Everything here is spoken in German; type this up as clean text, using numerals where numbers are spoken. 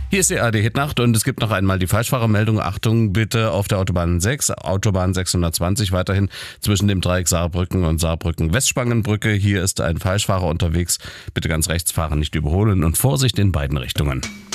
Hier ist die ARD Hitnacht und es gibt noch einmal die Falschfahrermeldung. Achtung bitte auf der Autobahn 6, Autobahn 620 weiterhin zwischen dem Dreieck Saarbrücken und Saarbrücken-Westspangenbrücke. Hier ist ein Falschfahrer unterwegs. Bitte ganz rechts fahren, nicht überholen und Vorsicht in beiden Richtungen.